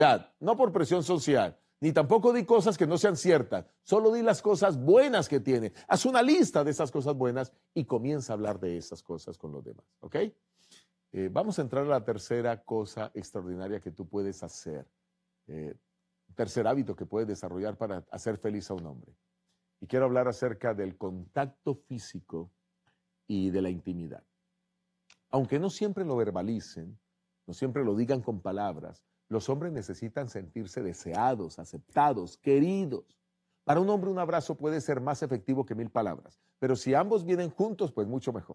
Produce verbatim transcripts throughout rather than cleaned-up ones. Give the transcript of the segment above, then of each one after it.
no por presión social, ni tampoco di cosas que no sean ciertas, solo di las cosas buenas que tiene. Haz una lista de esas cosas buenas y comienza a hablar de esas cosas con los demás, ¿ok? Eh, vamos a entrar a la tercera cosa extraordinaria que tú puedes hacer, eh, tercer hábito que puedes desarrollar para hacer feliz a un hombre. Y quiero hablar acerca del contacto físico y de la intimidad. Aunque no siempre lo verbalicen, no siempre lo digan con palabras, los hombres necesitan sentirse deseados, aceptados, queridos. Para un hombre un abrazo puede ser más efectivo que mil palabras, pero si ambos vienen juntos, pues mucho mejor.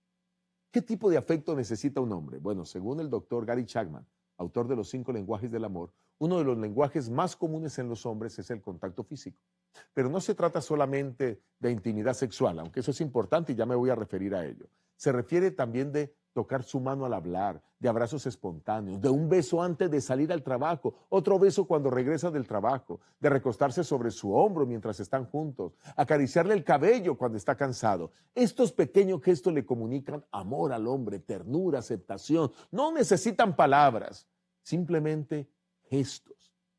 ¿Qué tipo de afecto necesita un hombre? Bueno, según el doctor Gary Chapman, autor de los cinco lenguajes del amor, uno de los lenguajes más comunes en los hombres es el contacto físico. Pero no se trata solamente de intimidad sexual, aunque eso es importante y ya me voy a referir a ello. Se refiere también de tocar su mano al hablar, de abrazos espontáneos, de un beso antes de salir al trabajo, otro beso cuando regresa del trabajo, de recostarse sobre su hombro mientras están juntos, acariciarle el cabello cuando está cansado. Estos pequeños gestos le comunican amor al hombre, ternura, aceptación. No necesitan palabras, simplemente gestos.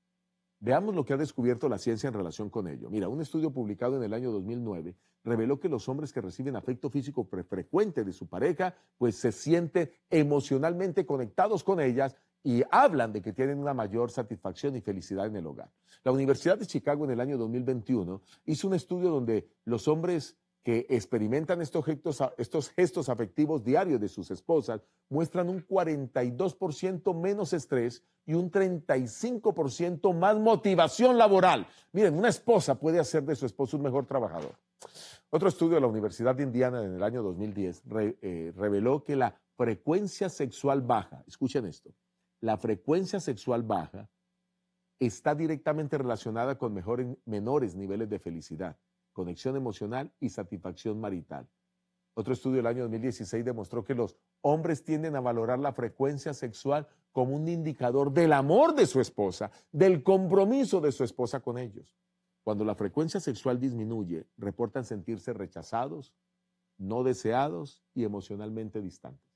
Veamos lo que ha descubierto la ciencia en relación con ello. Mira, un estudio publicado en el año dos mil nueve reveló que los hombres que reciben afecto físico frecuente de su pareja, pues se sienten emocionalmente conectados con ellas y hablan de que tienen una mayor satisfacción y felicidad en el hogar. La Universidad de Chicago en el año dos mil veintiuno hizo un estudio donde los hombres que experimentan estos gestos, estos gestos afectivos diarios de sus esposas muestran un cuarenta y dos por ciento menos estrés y un treinta y cinco por ciento más motivación laboral. Miren, una esposa puede hacer de su esposo un mejor trabajador. Otro estudio de la Universidad de Indiana en el año dos mil diez re, eh, reveló que la frecuencia sexual baja, escuchen esto, la frecuencia sexual baja está directamente relacionada con mejores, menores niveles de felicidad, conexión emocional y satisfacción marital. Otro estudio del año dos mil dieciséis demostró que los hombres tienden a valorar la frecuencia sexual como un indicador del amor de su esposa, del compromiso de su esposa con ellos. Cuando la frecuencia sexual disminuye, reportan sentirse rechazados, no deseados y emocionalmente distantes.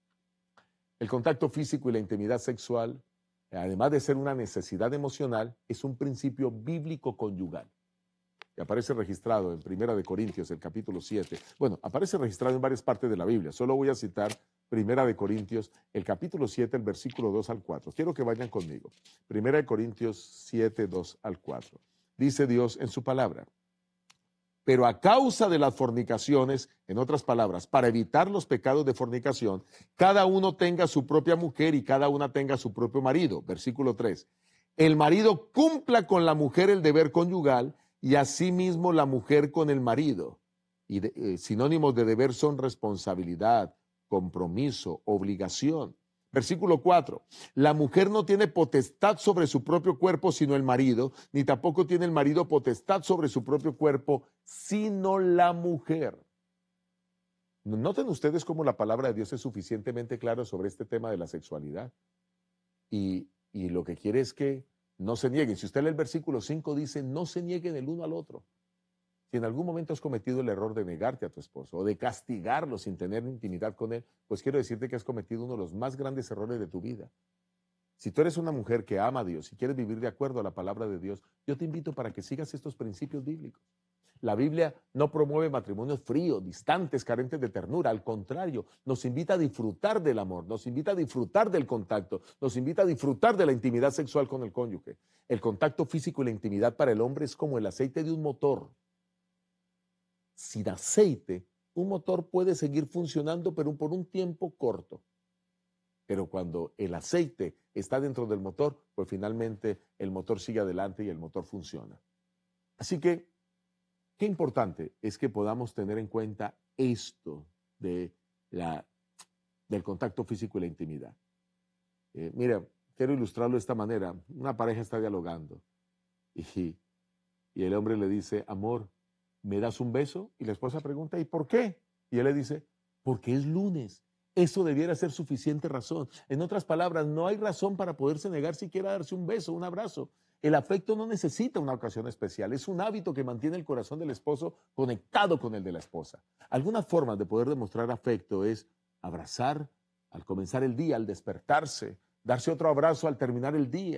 El contacto físico y la intimidad sexual, además de ser una necesidad emocional, es un principio bíblico conyugal. Que aparece registrado en Primera de Corintios, el capítulo siete. Bueno, aparece registrado en varias partes de la Biblia. Solo voy a citar Primera de Corintios, el capítulo siete, el versículo dos al cuatro. Quiero que vayan conmigo. Primera de Corintios siete, dos al cuatro. Dice Dios en su palabra: pero a causa de las fornicaciones, en otras palabras, para evitar los pecados de fornicación, cada uno tenga su propia mujer y cada una tenga su propio marido. Versículo tres. El marido cumpla con la mujer el deber conyugal, y asimismo la mujer con el marido. Y de, eh, sinónimos de deber son responsabilidad, compromiso, obligación. Versículo cuatro. La mujer no tiene potestad sobre su propio cuerpo sino el marido, ni tampoco tiene el marido potestad sobre su propio cuerpo sino la mujer. Noten ustedes cómo la palabra de Dios es suficientemente clara sobre este tema de la sexualidad. Y, y lo que quiere es que no se nieguen. Si usted lee el versículo cinco, dice, no se nieguen el uno al otro. Si en algún momento has cometido el error de negarte a tu esposo o de castigarlo sin tener intimidad con él, pues quiero decirte que has cometido uno de los más grandes errores de tu vida. Si tú eres una mujer que ama a Dios y quieres vivir de acuerdo a la palabra de Dios, yo te invito para que sigas estos principios bíblicos. La Biblia no promueve matrimonios fríos, distantes, carentes de ternura. Al contrario, nos invita a disfrutar del amor, nos invita a disfrutar del contacto, nos invita a disfrutar de la intimidad sexual con el cónyuge. El contacto físico y la intimidad para el hombre es como el aceite de un motor. Sin aceite, un motor puede seguir funcionando, pero por un tiempo corto. Pero cuando el aceite está dentro del motor, pues finalmente el motor sigue adelante y el motor funciona. Así que, qué importante es que podamos tener en cuenta esto de la, del contacto físico y la intimidad. Eh, mira, quiero ilustrarlo de esta manera. Una pareja está dialogando y, y el hombre le dice, amor, ¿me das un beso? Y la esposa pregunta, ¿y por qué? Y él le dice, porque es lunes. Eso debiera ser suficiente razón. En otras palabras, no hay razón para poderse negar siquiera a darse un beso, un abrazo. El afecto no necesita una ocasión especial, es un hábito que mantiene el corazón del esposo conectado con el de la esposa. Algunas formas de poder demostrar afecto es abrazar al comenzar el día, al despertarse, darse otro abrazo al terminar el día,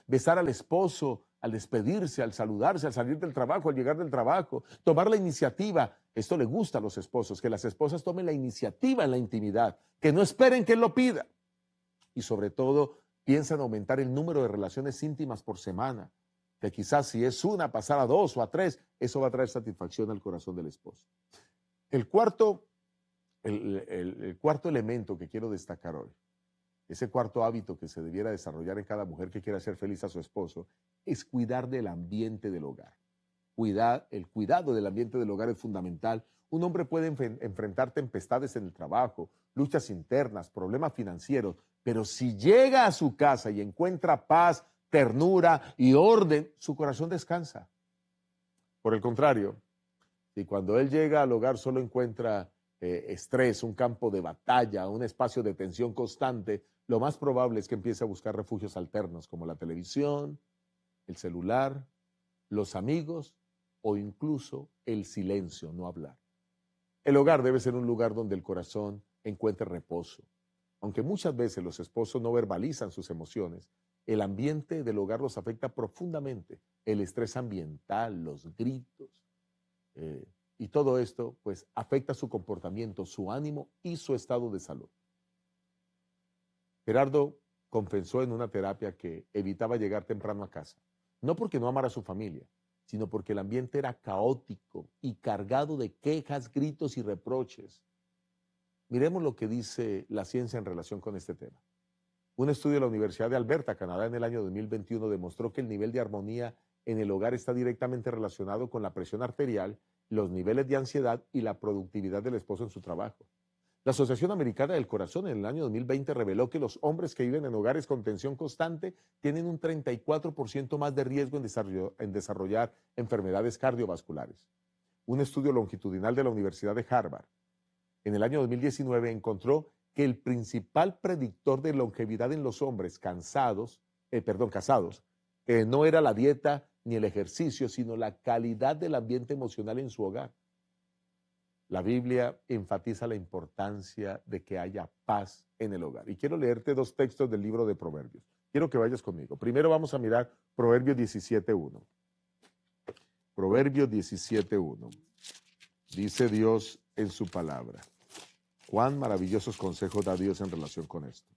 besar al esposo al despedirse, al saludarse, al salir del trabajo, al llegar del trabajo, tomar la iniciativa. Esto le gusta a los esposos, que las esposas tomen la iniciativa en la intimidad, que no esperen que él lo pida. Y sobre todo, piensa en aumentar el número de relaciones íntimas por semana, que quizás si es una, pasar a dos o a tres, eso va a traer satisfacción al corazón del esposo. El cuarto, el, el, el cuarto elemento que quiero destacar hoy, ese cuarto hábito que se debiera desarrollar en cada mujer que quiera hacer feliz a su esposo, es cuidar del ambiente del hogar. Cuidar, el cuidado del ambiente del hogar es fundamental. Un hombre puede enf- enfrentar tempestades en el trabajo, luchas internas, problemas financieros, pero si llega a su casa y encuentra paz, ternura y orden, su corazón descansa. Por el contrario, si cuando él llega al hogar solo encuentra eh, estrés, un campo de batalla, un espacio de tensión constante, lo más probable es que empiece a buscar refugios alternos como la televisión, el celular, los amigos o incluso el silencio, no hablar. El hogar debe ser un lugar donde el corazón encuentre reposo. Aunque muchas veces los esposos no verbalizan sus emociones, el ambiente del hogar los afecta profundamente. El estrés ambiental, los gritos, eh, y todo esto pues afecta su comportamiento, su ánimo y su estado de salud. Gerardo confesó en una terapia que evitaba llegar temprano a casa, no porque no amara a su familia, sino porque el ambiente era caótico y cargado de quejas, gritos y reproches. Miremos lo que dice la ciencia en relación con este tema. Un estudio de la Universidad de Alberta, Canadá, en el año dos mil veintiuno demostró que el nivel de armonía en el hogar está directamente relacionado con la presión arterial, los niveles de ansiedad y la productividad del esposo en su trabajo. La Asociación Americana del Corazón en el año dos mil veinte reveló que los hombres que viven en hogares con tensión constante tienen un treinta y cuatro por ciento más de riesgo en desarrollar, en desarrollar enfermedades cardiovasculares. Un estudio longitudinal de la Universidad de Harvard en el año dos mil diecinueve encontró que el principal predictor de longevidad en los hombres cansados, eh, perdón, casados, eh, no era la dieta ni el ejercicio, sino la calidad del ambiente emocional en su hogar. La Biblia enfatiza la importancia de que haya paz en el hogar. Y quiero leerte dos textos del libro de Proverbios. Quiero que vayas conmigo. Primero vamos a mirar Proverbios diecisiete uno. Proverbios diecisiete uno. Dice Dios en su palabra. Cuán maravillosos consejos da Dios en relación con esto.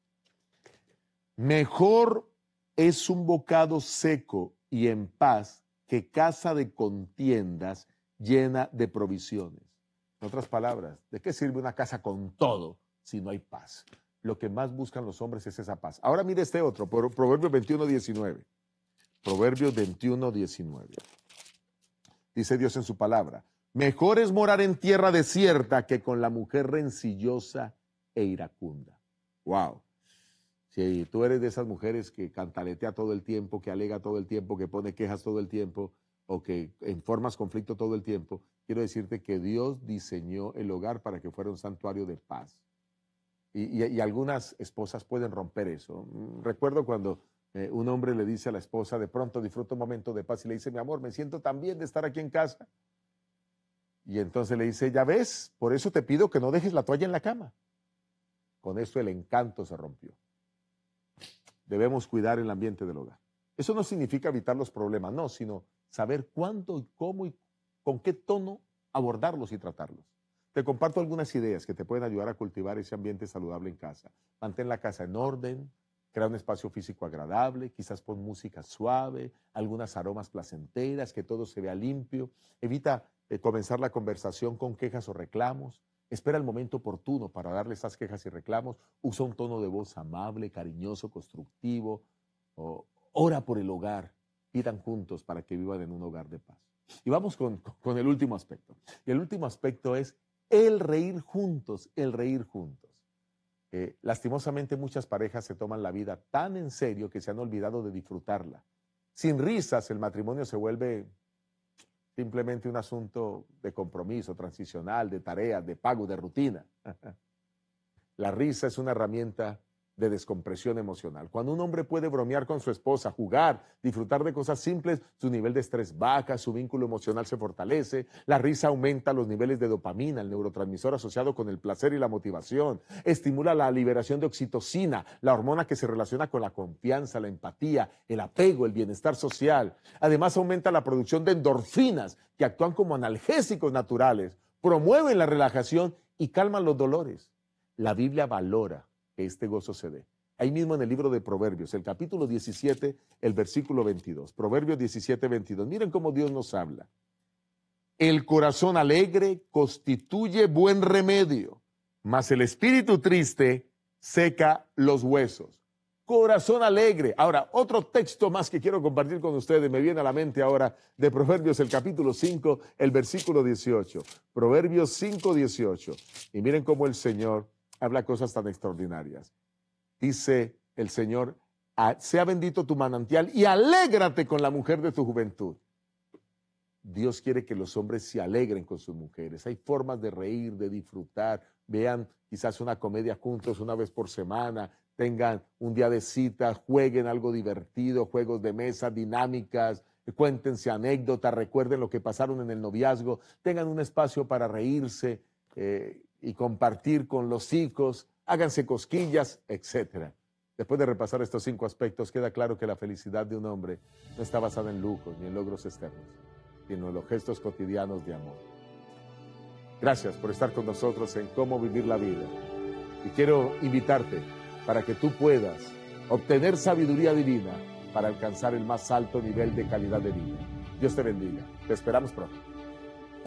Mejor es un bocado seco y en paz que casa de contiendas llena de provisiones. En otras palabras, ¿de qué sirve una casa con todo si no hay paz? Lo que más buscan los hombres es esa paz. Ahora mire este otro, Proverbios veintiuno diecinueve. Proverbios veintiuno diecinueve. Dice Dios en su palabra, mejor es morar en tierra desierta que con la mujer rencillosa e iracunda. Wow. Si tú eres de esas mujeres que cantaletea todo el tiempo, que alega todo el tiempo, que pone quejas todo el tiempo, o que informas conflicto todo el tiempo, quiero decirte que Dios diseñó el hogar para que fuera un santuario de paz. Y, y, y algunas esposas pueden romper eso. Recuerdo cuando eh, un hombre le dice a la esposa, de pronto disfruta un momento de paz y le dice, mi amor, me siento tan bien de estar aquí en casa. Y entonces le dice, ya ves, por eso te pido que no dejes la toalla en la cama. Con esto el encanto se rompió. Debemos cuidar el ambiente del hogar. Eso no significa evitar los problemas, no, sino saber cuándo y cómo y con qué tono abordarlos y tratarlos. Te comparto algunas ideas que te pueden ayudar a cultivar ese ambiente saludable en casa. Mantén la casa en orden, crea un espacio físico agradable, quizás pon música suave, algunas aromas placenteras, que todo se vea limpio. Evita eh, comenzar la conversación con quejas o reclamos. Espera el momento oportuno para darle esas quejas y reclamos. Usa un tono de voz amable, cariñoso, constructivo. O, ora por el hogar. Pidan juntos para que vivan en un hogar de paz. Y vamos con, con el último aspecto. Y el último aspecto es el reír juntos, el reír juntos. Eh, lastimosamente muchas parejas se toman la vida tan en serio que se han olvidado de disfrutarla. Sin risas el matrimonio se vuelve simplemente un asunto de compromiso transicional, de tareas, de pago, de rutina. La risa es una herramienta de descompresión emocional. Cuando un hombre puede bromear con su esposa, jugar, disfrutar de cosas simples, su nivel de estrés baja, su vínculo emocional se fortalece, la risa aumenta los niveles de dopamina, el neurotransmisor asociado con el placer y la motivación, estimula la liberación de oxitocina, la hormona que se relaciona con la confianza, la empatía, el apego, el bienestar social. Además, aumenta la producción de endorfinas que actúan como analgésicos naturales, promueven la relajación y calman los dolores. La Biblia valora que este gozo se dé. Ahí mismo en el libro de Proverbios, el capítulo diecisiete, el versículo veintidós. Proverbios diecisiete, veintidós. Miren cómo Dios nos habla. El corazón alegre constituye buen remedio, mas el espíritu triste seca los huesos. Corazón alegre. Ahora, otro texto más que quiero compartir con ustedes, me viene a la mente ahora, de Proverbios, el capítulo cinco, el versículo dieciocho. Proverbios cinco, dieciocho. Y miren cómo el Señor habla cosas tan extraordinarias. Dice el Señor, sea bendito tu manantial y alégrate con la mujer de tu juventud. Dios quiere que los hombres se alegren con sus mujeres. Hay formas de reír, de disfrutar. Vean quizás una comedia juntos una vez por semana. Tengan un día de cita, jueguen algo divertido, juegos de mesa, dinámicas. Cuéntense anécdotas, recuerden lo que pasaron en el noviazgo. Tengan un espacio para reírse eh, y compartir con los hijos. Háganse cosquillas, etcétera. Después de repasar estos cinco aspectos, queda claro que la felicidad de un hombre no está basada en lujos ni en logros externos, sino en los gestos cotidianos de amor. Gracias por estar con nosotros en Cómo Vivir la Vida. Y quiero invitarte para que tú puedas obtener sabiduría divina para alcanzar el más alto nivel de calidad de vida. Dios te bendiga. Te esperamos pronto.